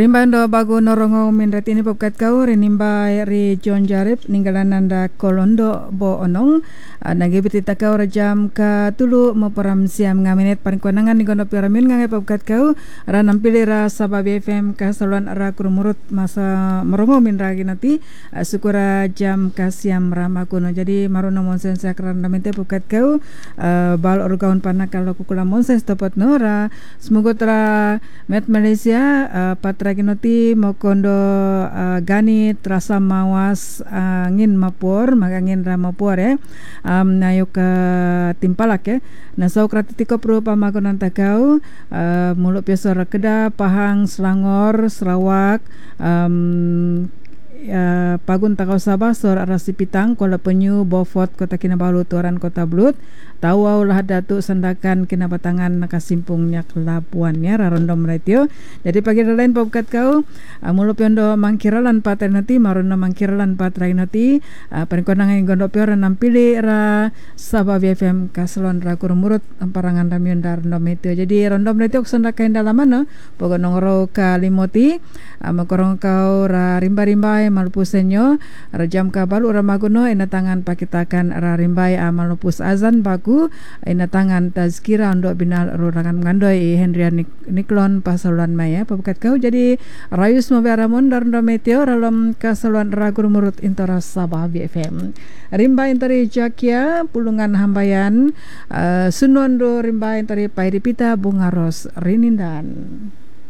Rimbando bago norongo minrat ini popkat kau renimba ri John Jarip ninggalan nanda kolondo bo onong nagibiti takau rajam ka tulu maparam siam ngaminet pankuanangan ni gono piramin ngangai popkat kau ra nampili ra Sabah BFM ka saluan ra kurumurut masa merongo min ragi nanti sukura jam ka siam rama kuno jadi maruno monsen sakran namente popkat kau bal orgaun pana kalau kukula monsen stopat nora semoga tra met Malaysia patra kinoti mokondo gani terasa mawas angin mapor magangin ramapor nayo ka timpalak nasau kratitiko pro pamagonan takau mulut biasa rakeda Pahang Selangor Sarawak Pagun takau Sabah Sor Arasi Pitang Kuala Penyu Beaufort Kota Kinabalu Tuaran Kota Blut Tawau lah Datuk Sandakan Kinabatangan Nakasimpungnya Kelabuannya Rarondom Ratio. Jadi pagi lain popkat kau mulu piondo mangkiralan patrai nanti maruno mangkiralan patrai nanti perkonangan gondok piora nampili ra Sabah BFM kaselon ra kurumurut parangan ramion dar rondom itu. Jadi rondom Ratio sandakan dalam mana pogonongro kalimoti makorong kau ra rimba-rimbai malupusenyo rajam kabalu ramaguno ina tangan pakitakan ra rimbai malupus azan baku ina tangan tazkira untuk binal rurangan mengandoi Hendrian Niklon pasaluan maya pabukat kau jadi rayus mabiaramon darndo meteo dalam kasaluan ragur murut intara Sabah BFM rimba intari jakia pulungan hambayan sunondo rimba intari pairipita bungaros rinindan.